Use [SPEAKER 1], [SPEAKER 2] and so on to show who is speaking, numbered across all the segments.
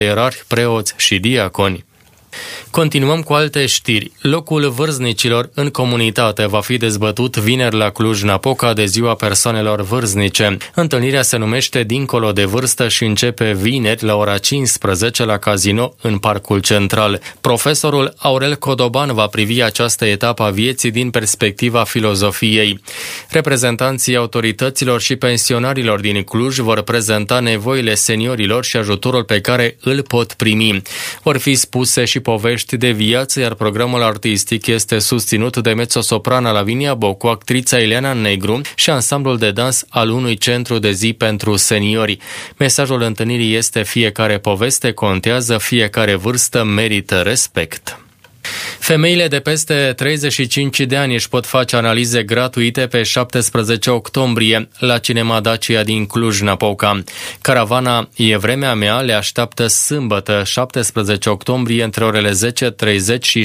[SPEAKER 1] ierarhi, preoți și diaconi. Continuăm cu alte știri. Locul vârstnicilor în comunitate va fi dezbătut vineri la Cluj-Napoca de Ziua Persoanelor Vârstnice. Întâlnirea se numește Dincolo de vârstă și începe vineri la ora 15 la Casino în Parcul Central. Profesorul Aurel Codoban va privi această etapă a vieții din perspectiva filozofiei. Reprezentanții autorităților și pensionarilor din Cluj vor prezenta nevoile seniorilor și ajutorul pe care îl pot primi. Vor fi spuse și povești de viață, iar programul artistic este susținut de mezzosoprana Lavinia Bocu, actrița Ileana Negru și ansamblul de dans al unui centru de zi pentru seniori. Mesajul întâlnirii este: fiecare poveste contează, fiecare vârstă merită respect. Femeile de peste 35 de ani își pot face analize gratuite pe 17 octombrie la Cinema Dacia din Cluj-Napoca. Caravana E vremea mea le așteaptă sâmbătă, 17 octombrie, între orele 10:30 și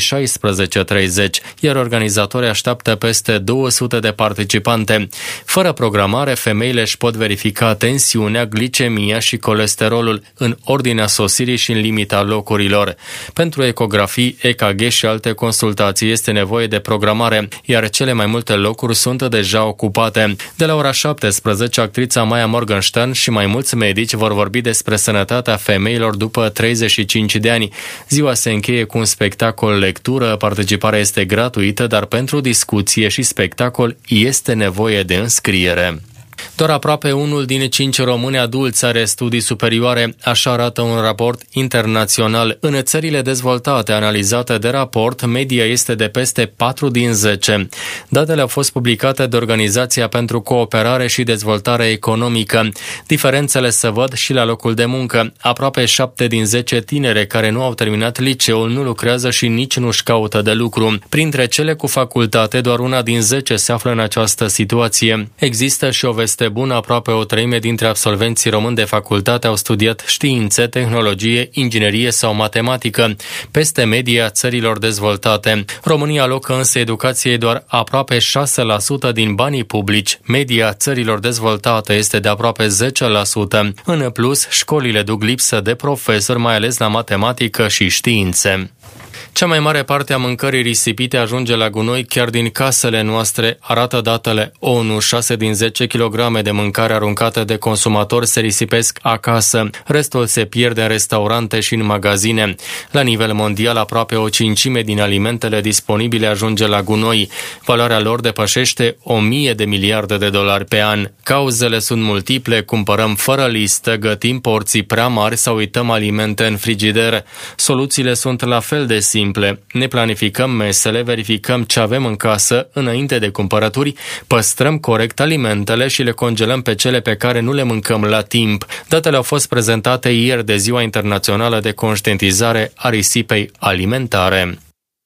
[SPEAKER 1] 16:30, iar organizatorii așteaptă peste 200 de participante. Fără programare, femeile își pot verifica tensiunea, glicemia și colesterolul în ordinea sosirii și în limita locurilor. Pentru ecografii, EKG și alte consultații este nevoie de programare, iar cele mai multe locuri sunt deja ocupate. De la ora 17, actrița Maya Morgenstern și mai mulți medici vor vorbi despre sănătatea femeilor după 35 de ani. Ziua se încheie cu un spectacol lectură, participarea este gratuită, dar pentru discuție și spectacol este nevoie de înscriere. Doar aproape 1 din 5 români adulți are studii superioare, așa arată un raport internațional. În țările dezvoltate analizate de raport, media este de peste 4 din 10. Datele au fost publicate de Organizația pentru Cooperare și Dezvoltare Economică. Diferențele se văd și la locul de muncă. Aproape 7 din 10 tinere care nu au terminat liceul nu lucrează și nici nu-și caută de lucru. Printre cele cu facultate, doar 1 din 10 se află în această situație. Există și o veste bună, aproape o treime dintre absolvenții români de facultate au studiat științe, tehnologie, inginerie sau matematică, peste media țărilor dezvoltate. România alocă însă educației doar aproape 6% din banii publici. Media țărilor dezvoltate este de aproape 10%. În plus, școlile duc lipsă de profesori, mai ales la matematică și științe. Cea mai mare parte a mâncării risipite ajunge la gunoi chiar din casele noastre, arată datele ONU. 6 din 10 kg de mâncare aruncată de consumatori se risipesc acasă, restul se pierde în restaurante și în magazine. La nivel mondial, aproape o cincime din alimentele disponibile ajunge la gunoi. Valoarea lor depășește $1.000 de miliarde pe an. Cauzele sunt multiple: cumpărăm fără listă, gătim porții prea mari sau uităm alimente în frigider. Soluțiile sunt la fel de simple. Ne planificăm mesele, verificăm ce avem în casă înainte de cumpărături, păstrăm corect alimentele și le congelăm pe cele pe care nu le mâncăm la timp. Datele au fost prezentate ieri de Ziua Internațională de Conștientizare a Risipei Alimentare.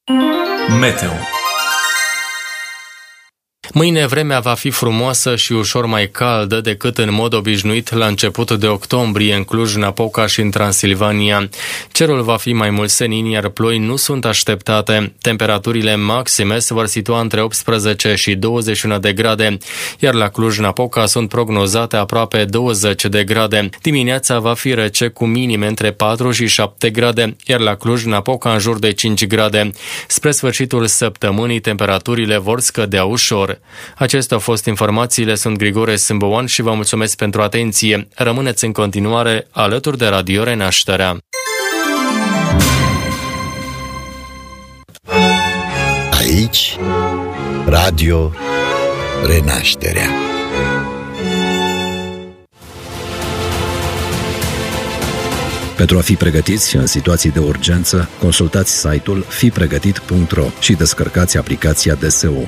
[SPEAKER 2] Meteo.
[SPEAKER 1] Mâine vremea va fi frumoasă și ușor mai caldă decât în mod obișnuit la început de octombrie în Cluj-Napoca și în Transilvania. Cerul va fi mai mult senin, iar ploi nu sunt așteptate. Temperaturile maxime se vor situa între 18 și 21 de grade, iar la Cluj-Napoca sunt prognozate aproape 20 de grade. Dimineața va fi rece cu minime între 4 și 7 grade, iar la Cluj-Napoca în jur de 5 grade. Spre sfârșitul săptămânii, temperaturile vor scădea ușor. Acestea au fost informațiile, sunt Grigore Sâmboan și vă mulțumesc pentru atenție. Rămâneți în continuare alături de Radio Renașterea.
[SPEAKER 3] Aici, Radio Renașterea.
[SPEAKER 4] Pentru a fi pregătiți în situații de urgență, consultați site-ul fipregătit.ro și descărcați aplicația DSU.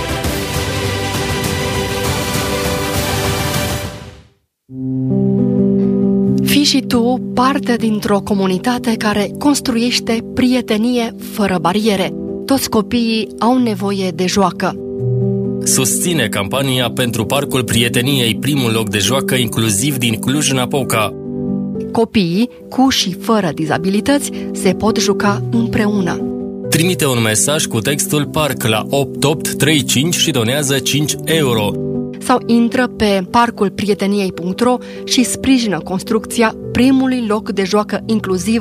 [SPEAKER 5] Fii și tu parte dintr-o comunitate care construiește prietenie fără bariere. Toți copiii au nevoie de joacă.
[SPEAKER 1] Susține campania pentru Parcul Prieteniei, primul loc de joacă inclusiv din Cluj-Napoca.
[SPEAKER 5] Copiii, cu și fără dizabilități, se pot juca împreună.
[SPEAKER 1] Trimite un mesaj cu textul PARC la 8835 și donează 5 euro.
[SPEAKER 5] sau intră pe parculprieteniei.ro și sprijină construcția primului loc de joacă inclusiv